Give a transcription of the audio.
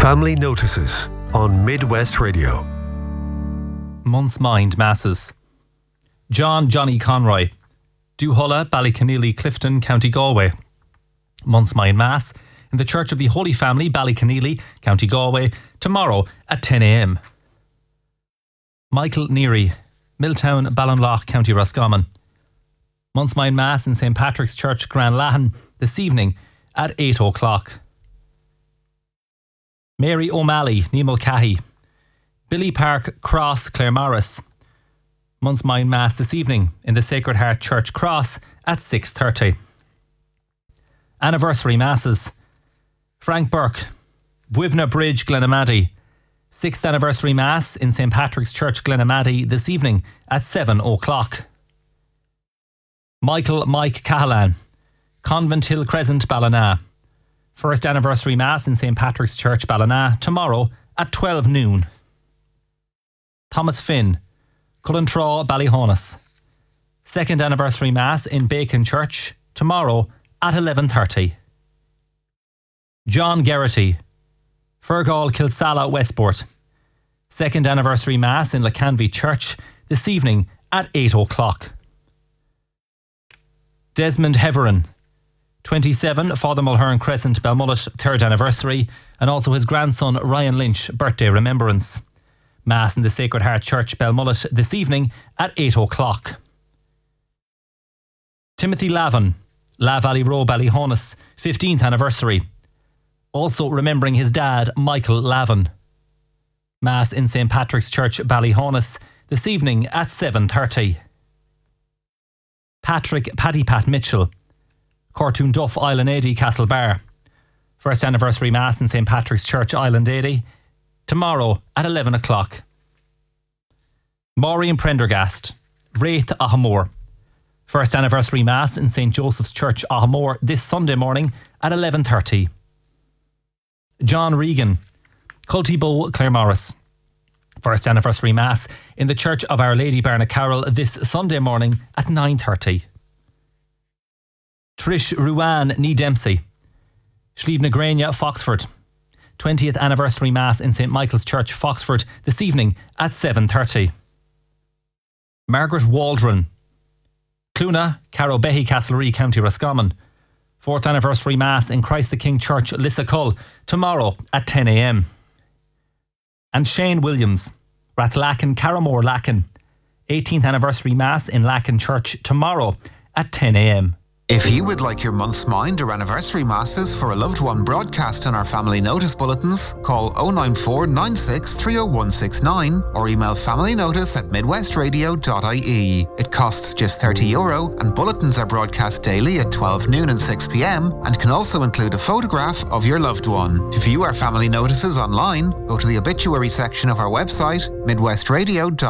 Family Notices on Midwest Radio. Month's Mind Masses. Johnny Conroy, Duhulla, Ballyconneely, Clifton, County Galway. Month's Mind Mass in the Church of the Holy Family, Ballyconneely, County Galway, tomorrow at 10 a.m. Michael Neary, Milltown, Ballinlough, County Roscommon. Month's Mind Mass in St. Patrick's Church, Grand Lahan, this evening at 8 o'clock. Mary O'Malley, Nimulcahy. Billy Park Cross, Claremorris. Month's Mind Mass this evening in the Sacred Heart Church Cross at 6:30. Anniversary Masses. Frank Burke, Buivna Bridge, Glenamaddy. 6th Anniversary Mass in St. Patrick's Church, Glenamaddy this evening at 7 o'clock. Mike Cahalan, Convent Hill Crescent, Ballina. 1st Anniversary Mass in St. Patrick's Church, Ballina, tomorrow at 12 noon. Thomas Finn, Cullentraw, Ballyhonus. 2nd Anniversary Mass in Bacon Church, tomorrow at 11:30. John Geraghty, Fergal, Kilsalla, Westport. 2nd Anniversary Mass in Lacanvy Church this evening at 8 o'clock. Desmond Heverin, 27 Father Mulhern Crescent, Belmullet, 3rd Anniversary, and also his grandson Ryan Lynch, birthday remembrance. Mass in the Sacred Heart Church, Belmullet, this evening at 8 o'clock. Timothy Lavin, La Valley Row, Ballyhonus, 15th Anniversary. Also remembering his dad, Michael Lavin. Mass in St. Patrick's Church, Ballyhonus, this evening at 7:30. Paddy Pat Mitchell, Cortoon Duff, Island 80, Castlebar. 1st Anniversary Mass in St. Patrick's Church, Island 80, tomorrow at 11 o'clock. Maureen Prendergast, Wraith, Ahamore. 1st Anniversary Mass in St. Joseph's Church, Ahamore, this Sunday morning at 11:30. John Regan, Cultybow, Claremorris. 1st Anniversary Mass in the Church of Our Lady Barnacarroll this Sunday morning at 9:30. Trish Ruan, Nee Dempsey, Slievnagrania, Foxford. 20th Anniversary Mass in St. Michael's Church, Foxford, this evening at 7:30. Margaret Waldron, Cluna, Carrowbehy, Castlerea, County Roscommon. 4th Anniversary Mass in Christ the King Church, Lissacull, tomorrow at 10 a.m. And Shane Williams, Rathlacken, Carramore, Lacken. 18th Anniversary Mass in Lacken Church, tomorrow at 10 a.m. If you would like your month's mind or anniversary masses for a loved one broadcast on our family notice bulletins, call 094 96 30169 or email familynotice@midwestradio.ie. It costs just €30 and bulletins are broadcast daily at 12 noon and 6 p.m. and can also include a photograph of your loved one. To view our family notices online, go to the obituary section of our website, midwestradio.ie.